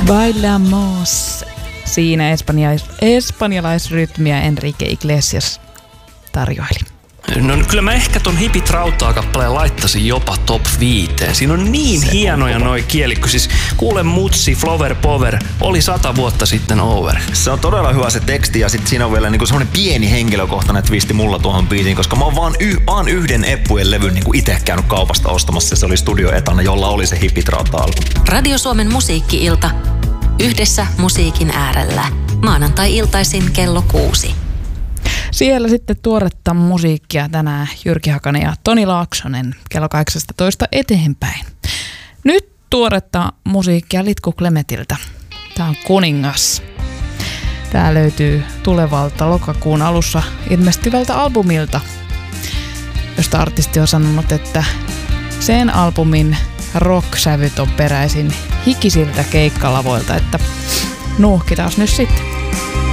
Bailamos. Siinä espanjalaisrytmiä Enrique Iglesias tarjoili. No kyllä mä ehkä ton Hippie Trautaa-kappaleen laittaisin jopa top 5. Siinä on niin se hienoja noi kielikko. Siis kuule mutsi, flower power, oli 100 vuotta sitten over. Se on todella hyvä se teksti ja sit siinä on vielä niinku semmonen pieni henkilökohtainen twisti mulla tuohon biisiin, koska mä oon vaan yhden Eppujen levyn niinku ite käynyt kaupasta ostamassa ja se oli Studio Etana, jolla oli se Hippie Trauta-albumi. Radio Suomen musiikki-ilta. Yhdessä musiikin äärellä. Maanantai-iltaisin kello 6. Siellä sitten tuoretta musiikkia tänään Jyrki Hakanen ja Toni Laaksonen kello 18 eteenpäin. Nyt tuoretta musiikkia Litku Klemetiltä. Tää on Kuningas. Tää löytyy tulevalta lokakuun alussa ilmestyvältä albumilta, josta artisti on sanonut, että sen albumin rock-sävyt on peräisin hikisiltä keikkalavoilta, että nuuhkitaan nyt sitten.